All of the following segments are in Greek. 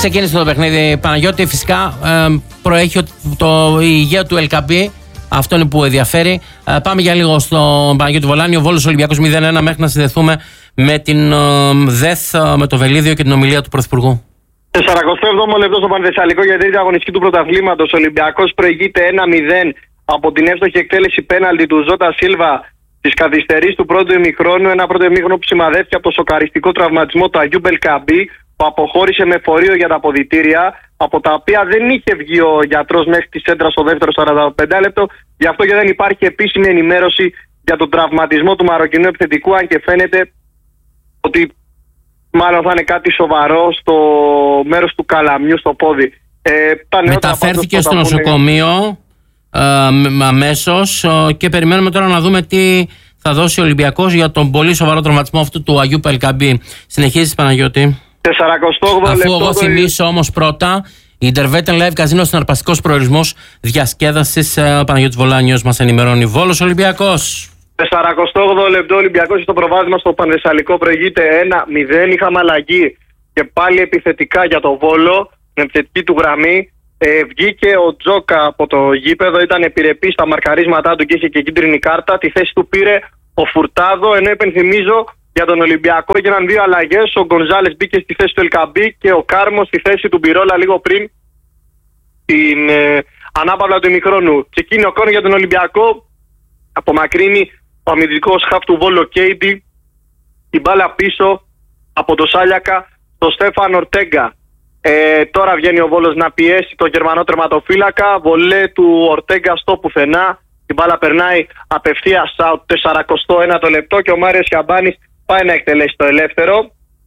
ξεκίνησε το παιχνίδι, Παναγιώτη. Φυσικά προέχει η ηγεία του LKB. Αυτό είναι που ενδιαφέρει. Πάμε για λίγο στον Παναγιώτη Βολάνη. Ο Βόλος Ολυμπιακός 0-1 μέχρι να συνδεθούμε με την ΔΕΘ, με το Βελίδιο και την ομιλία του Πρωθυπουργού. 47ο λεπτό στο Πανθεσσαλικό για τρίτη αγωνιστική του πρωταθλήματος. Ο Ολυμπιακός προηγείται 1-0 από την εύστοχη εκτέλεση πέναλτι του Ζώτα Σίλβα στις καθυστερήσεις του πρώτου ημιχρόνου. Ένα πρώτο ημίχρονο που σημαδεύτηκε από το σοκαριστικό τραυματισμό του Αγιούμπ Ελκαμπή, που αποχώρησε με φορείο για τα αποδυτήρια, από τα οποία δεν είχε βγει ο γιατρός μέχρι τη σέντρα στο δεύτερο 45 λεπτό. Γι' αυτό και δεν υπάρχει επίσημη ενημέρωση για τον τραυματισμό του Μαροκινού επιθετικού, αν και φαίνεται ότι μάλλον θα είναι κάτι σοβαρό στο μέρος του καλαμιού, στο πόδι. Μεταφέρθηκε στο νοσοκομείο αμέσως και περιμένουμε τώρα να δούμε τι θα δώσει ο Ολυμπιακός για τον πολύ σοβαρό τραυματισμό αυτού του Αγιούμπ Ελκαμπή. Συνεχίζεις, Παναγιώτη. 48 Αφού εγώ θυμίσω όμως πρώτα, η Intervetten Live Casino συναρπαστικός προορισμός διασκέδασης. Παναγιώτης Βολάνιος μας ενημερώνει. Βόλος Ολυμπιακός. 48 λεπτό Ολυμπιακός στο προβάδισμα στο Πανθεσσαλικό, προηγείται 1-0. Είχαμε αλλαγή και πάλι επιθετικά για το Βόλο, με επιθετική του γραμμή. Βγήκε ο Τζόκα από το γήπεδο, ήταν επιρρεπής στα μαρκαρίσματά του και είχε και κίτρινη κάρτα. Τη θέση του πήρε ο Φουρτάδο, ενώ υπενθυμίζω για τον Ολυμπιακό έγιναν δύο αλλαγές. Ο Γκονζάλες μπήκε στη θέση του Ελκαμπή και ο Κάρμος στη θέση του Μπιρόλα λίγο πριν την ανάπαυλα του ημιχρόνου. Ξεκίνησε ο Κόνο για τον Ολυμπιακό, απομακρύνει ο αμυντικός χαφ του Βόλο Κέιντι την μπάλα πίσω από το Σάλιακα στο Στέφαν Ορτέγκα. Τώρα βγαίνει ο Βόλος να πιέσει τον Γερμανό τερματοφύλακα. Βολέ του Ορτέγκα στο πουθενά. Η μπάλα περνάει απευθείας out, 41ο λεπτό, και ο Μάριος Χιαμπάνης πάει να εκτελέσει το ελεύθερο.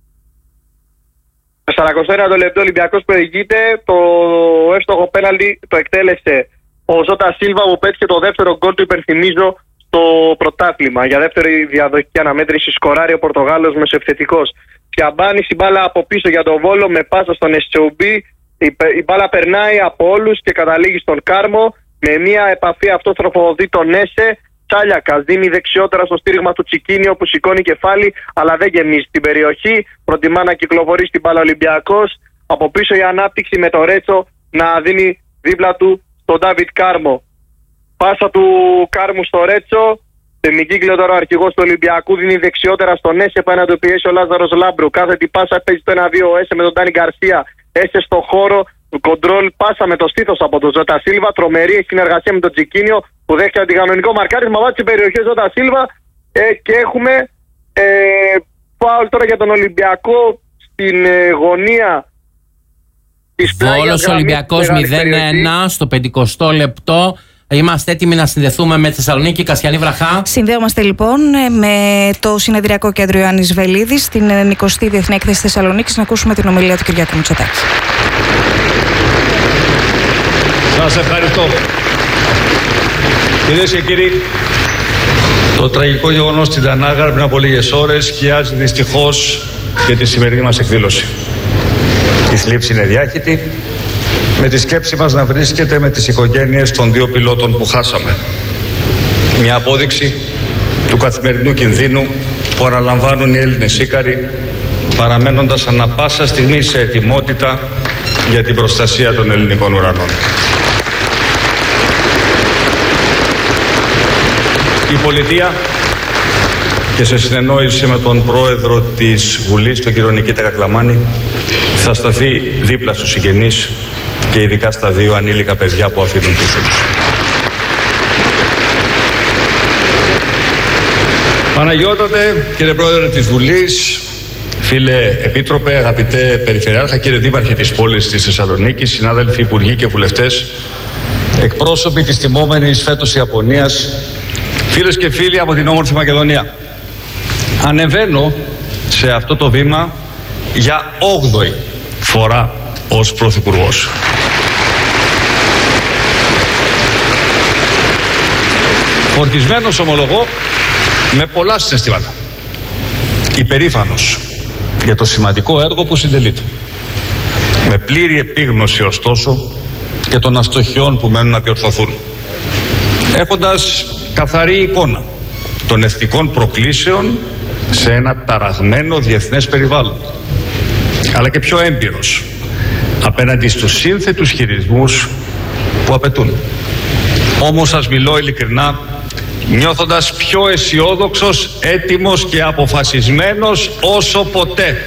41ο λεπτό Ολυμπιακός προηγείται. Το εύστοχο πέναλτι το εκτέλεσε ο Ζώτα Σίλβα, που πέτυχε το δεύτερο γκολ του, υπενθυμίζω, στο πρωτάθλημα. Για δεύτερη διαδοχική αναμέτρηση σκοράρει ο Πορτογάλος μεσοεπιθετικός. Χιαμπάνης, η μπάλα από πίσω για τον Βόλο με πάσα στον Εστσεουμπί. Η μπάλα περνάει από όλους και καταλήγει στον Κάρμο. Με μια επαφή αυτό τροφοδοτεί τον Έσε. Τσάλιακας δίνει δεξιότερα στο στήριγμα του Τσικίνιο, που σηκώνει κεφάλι αλλά δεν γεμίζει την περιοχή. Προτιμά να κυκλοφορεί στην μπάλα Ολυμπιακός. Από πίσω η ανάπτυξη με το Ρέτσο να δίνει δίπλα του στον Ντάβιτ Κάρμο. Πάσα του Κάρμου στο Ρέτσο. Τεμικύκλιο τώρα ο αρχηγός του Ολυμπιακού δίνει δεξιότερα στον Έσε, πάει να του πιέσει ο Λάζαρος Λάμπρου. Κάθετη πάσα παίζει το 1-2 ο Έσε με τον Ντάνι Γκαρσία. Έσε στο χώρο του κοντρόλ, πάσα με το στήθος από τον Ζώτα Σίλβα. Τρομερή συνεργασία με τον Τσικίνιο, που δέχεται αντικανονικό μαρκάρισμα βάσει την περιοχή Ζώτα Σίλβα. Και έχουμε φάουλ τώρα για τον Ολυμπιακό στην γωνία της πλάγιας. Βόλος Ολυμπιακός 0-1 στο 50ο λεπτό. Είμαστε έτοιμοι να συνδεθούμε με Θεσσαλονίκη. Κασιανή Βραχά. Συνδέομαστε λοιπόν με το Συνεδριακό Κέντρο Ιωάννης Βελίδης στην 90η Διεθνή Έκθεση Θεσσαλονίκης, να ακούσουμε την ομιλία του Κυριάκου Μητσοτάκη. Σας ευχαριστώ. Κυρίες και κύριοι, το τραγικό γεγονός στην Τανάγαρ πριν από λίγες ώρες σκιάζει δυστυχώς και τη σημερινή μας εκδήλωση. Η θλίψη είναι διάχυτη, με τη σκέψη μας να βρίσκεται με τις οικογένειες των δύο πιλότων που χάσαμε. Μια απόδειξη του καθημερινού κινδύνου που αναλαμβάνουν οι Έλληνες ήκαροι, παραμένοντας ανά πάσα στιγμή σε ετοιμότητα για την προστασία των ελληνικών ουρανών. Η πολιτεία, και σε συνεννόηση με τον πρόεδρο της Βουλής, τον κύριο Νικήτα Κακλαμάνη, θα σταθεί δίπλα στους συγγενείς και ειδικά στα δύο ανήλικα παιδιά που αφήνουν πίσω τους. Παναγιώτατε, κύριε πρόεδρε της Βουλής, φίλε επίτροπε, αγαπητέ περιφερειάρχα, κύριε δήμαρχε της πόλης της Θεσσαλονίκης, συνάδελφοι υπουργοί και βουλευτές, εκπρόσωποι της τιμόμενης φέτος Ιαπωνίας, φίλες και φίλοι από την όμορφη Μακεδονία. Ανεβαίνω σε αυτό το βήμα για 8η φορά ως πρωθυπουργός. Φορτισμένος, ομολογώ, με πολλά συναισθήματα. Υπερήφανος για το σημαντικό έργο που συντελείται. Με πλήρη επίγνωση, ωστόσο, και των αστοχιών που μένουν να διορθωθούν. Έχοντας καθαρή εικόνα των εθνικών προκλήσεων σε ένα ταραγμένο διεθνές περιβάλλον, αλλά και πιο έμπειρος απέναντι στους σύνθετους χειρισμούς που απαιτούν. Όμως σας μιλώ ειλικρινά, νιώθοντας πιο αισιόδοξος, έτοιμος και αποφασισμένος όσο ποτέ.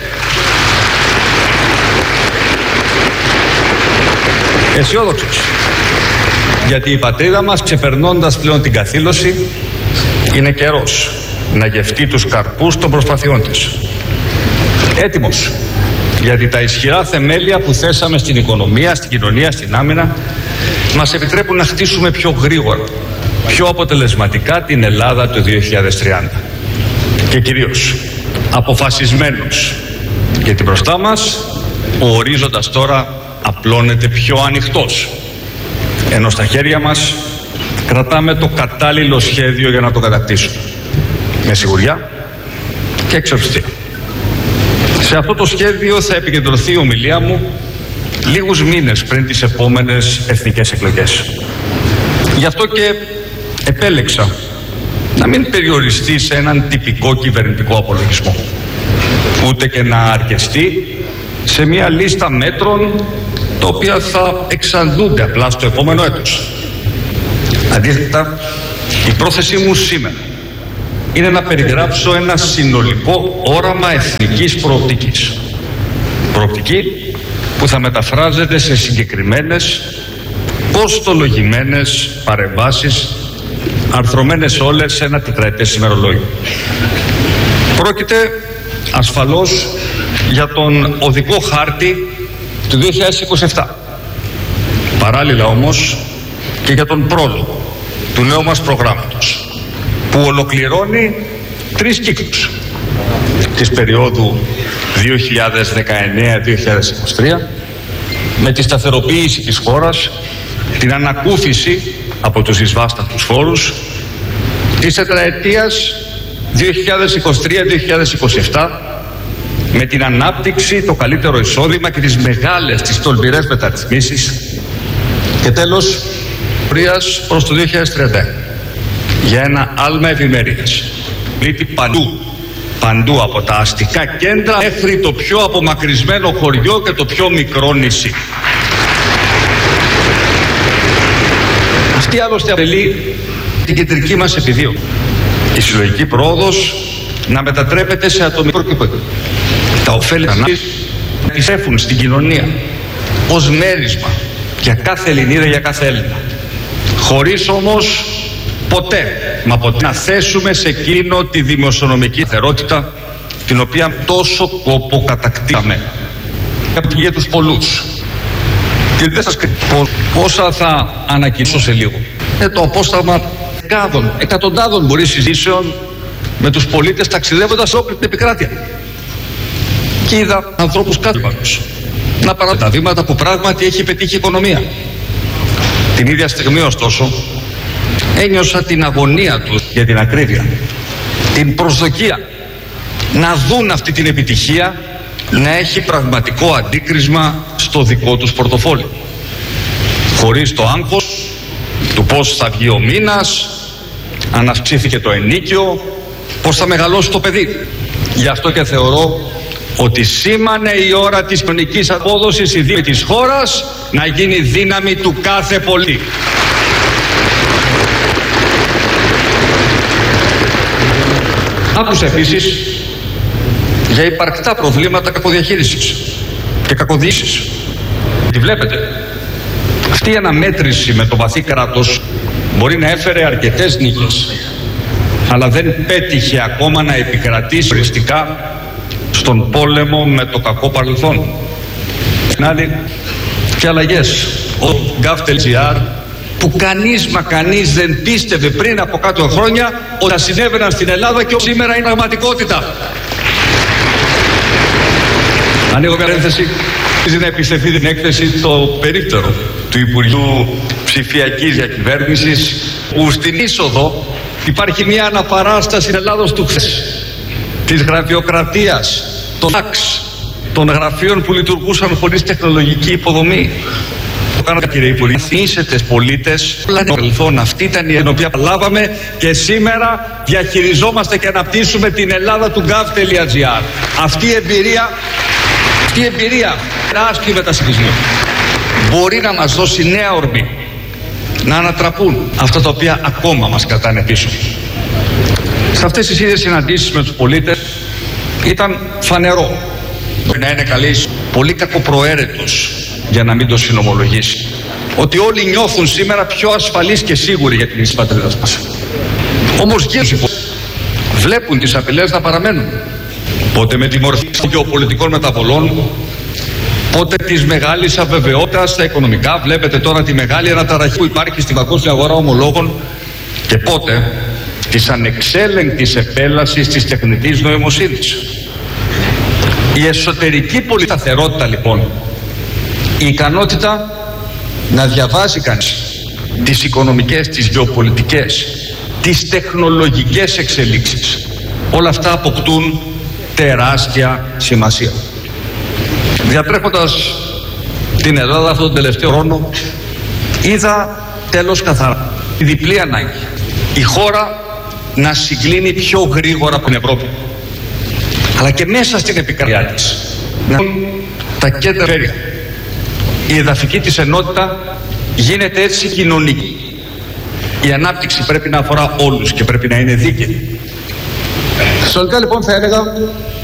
Αισιόδοξος. Γιατί η πατρίδα μας, ξεπερνώντας πλέον την καθήλωση, είναι καιρός να γευτεί τους καρπούς των προσπαθειών της. Έτοιμος. Γιατί τα ισχυρά θεμέλια που θέσαμε στην οικονομία, στην κοινωνία, στην άμυνα, μας επιτρέπουν να χτίσουμε πιο γρήγορα, πιο αποτελεσματικά την Ελλάδα του 2030. Και κυρίως αποφασισμένος. Γιατί μπροστά μας ο ορίζοντας τώρα απλώνεται πιο ανοιχτός. Ενώ στα χέρια μας κρατάμε το κατάλληλο σχέδιο για να το κατακτήσουμε. Με σιγουριά και εξοπιστία. Σε αυτό το σχέδιο θα επικεντρωθεί η ομιλία μου λίγους μήνες πριν τις επόμενες εθνικές εκλογές. Γι' αυτό και επέλεξα να μην περιοριστεί σε έναν τυπικό κυβερνητικό απολογισμό, ούτε και να αρκεστεί σε μια λίστα μέτρων τα οποία θα εξαντλούνται απλά στο επόμενο έτος. Αντίθετα, η πρόθεσή μου σήμερα είναι να περιγράψω ένα συνολικό όραμα εθνικής προοπτικής. Προοπτική που θα μεταφράζεται σε συγκεκριμένες, κοστολογημένες παρεμβάσεις, αρθρωμένες όλες σε ένα τετραετές ημερολόγιο. Πρόκειται ασφαλώς για τον οδικό χάρτη του 2027. Παράλληλα όμως και για τον πρόλογο του νέου μας προγράμματος, που ολοκληρώνει 3 κύκλους της περίοδου 2019-2023 με τη σταθεροποίηση της χώρας, την ανακούφιση από τους εισβάστατους φόρους, της τετραετίας 2023-2027 με την ανάπτυξη, το καλύτερο εισόδημα και τις μεγάλες, τις τολμηρές μεταρρυθμίσεις, και τέλος πορείας προς το 2030 για ένα άλμα ευημερίας. Πλήττει παντού από τα αστικά κέντρα μέχρι το πιο απομακρυσμένο χωριό και το πιο μικρό νησί. Αυτή άλλωστε αποτελεί την κεντρική μας επιδίωξη. Η συλλογική πρόοδος να μετατρέπεται σε ατομικό επίπεδο. Τα ωφέλη να επιστρέφουν στην κοινωνία ως μέρισμα για κάθε Ελληνίδα, για κάθε Έλληνα. Χωρίς όμως ποτέ να θέσουμε σε κίνδυνο τη δημοσιονομική σταθερότητα, την οποία τόσο κόπο κατακτήσαμε για τους πολλούς. Και δεν σας κρίνω πόσα θα ανακοινώσω σε λίγο. Το απόσταγμα εκατοντάδων μπορεί συζήσεων με τους πολίτες ταξιδεύοντας όλη την επικράτεια. Και είδα ανθρώπους κάτω να παραδούν τα βήματα που πράγματι έχει πετύχει η οικονομία. Την ίδια στιγμή ωστόσο ένιωσα την αγωνία τους για την ακρίβεια, την προσδοκία να δουν αυτή την επιτυχία να έχει πραγματικό αντίκρισμα στο δικό τους πορτοφόλι, χωρίς το άγχος του πώς θα βγει ο μήνας, αν αυξήθηκε το ενίκιο, πώς θα μεγαλώσει το παιδί. Γι' αυτό και θεωρώ ότι σήμανε η ώρα της κοινωνικής απόδοσης η δύναμη της χώρας να γίνει δύναμη του κάθε πολίτη. Άκουσα επίσης για υπαρκτά προβλήματα κακοδιαχείρισης και κακοδιοίκησης. Τη βλέπετε, αυτή η αναμέτρηση με το βαθύ κράτος μπορεί να έφερε αρκετές νίκες, αλλά δεν πέτυχε ακόμα να επικρατήσει οριστικά στον πόλεμο με το κακό παρελθόν. Στην άλλη, και αλλαγές. Ο GovTLGR, που κανείς δεν πίστευε πριν από κάτω χρόνια ότι θα συνέβαιναν στην Ελλάδα και σήμερα είναι πραγματικότητα. Ανοίγω μια παρένθεση, να επιστευτεί την έκθεση το περίπτερο του Υπουργείου Ψηφιακής Διακυβέρνησης, που στην είσοδο υπάρχει μια αναπαράσταση στην Ελλάδα του χθες, της γραφειοκρατίας, των τάξ, των γραφείων που λειτουργούσαν χωρίς τεχνολογική υποδομή. Το κάνω, κύριε Υπουργέ, θυμίσετε πολίτες παρελθόν. Αυτή ήταν η οποία λάβαμε και σήμερα διαχειριζόμαστε και αναπτύσσουμε την Ελλάδα του GovTLGR. Αυτή η εμπειρία Η εμπειρία τεράστιου μετασχετισμού μπορεί να μας δώσει νέα ορμή να ανατραπούν αυτά τα οποία ακόμα μας κρατάνε πίσω. Σε αυτές τις ίδιες συναντήσεις με τους πολίτες ήταν φανερό να είναι καλής, πολύ κακοπροαίρετος για να μην το συνομολογήσει, ότι όλοι νιώθουν σήμερα πιο ασφαλείς και σίγουροι για την πατρίδα μας. Όμως βλέπουν τις απειλές να παραμένουν, πότε με τη μορφή των γεωπολιτικών μεταβολών, πότε της μεγάλης αβεβαιότητας στα οικονομικά, βλέπετε τώρα τη μεγάλη αναταραχή που υπάρχει στην παγκόσμια αγορά ομολόγων, και πότε της ανεξέλεγκτης επέλασης της τεχνητής νοημοσύνης. Η εσωτερική πολυσταθερότητα λοιπόν, η ικανότητα να διαβάζει κανείς τις οικονομικές, τις γεωπολιτικές, τις τεχνολογικές εξελίξεις, όλα αυτά αποκτούν τεράστια σημασία. Διατρέχοντας την Ελλάδα αυτόν τον τελευταίο χρόνο, είδα τέλος καθαρά τη διπλή ανάγκη η χώρα να συγκλίνει πιο γρήγορα από την Ευρώπη, αλλά και μέσα στην επικράτειά της να τα κέντρα περιφέρεια. Η εδαφική της ενότητα γίνεται έτσι κοινωνική. Η ανάπτυξη πρέπει να αφορά όλους και πρέπει να είναι δίκαιη. Συνολικά λοιπόν θα έλεγα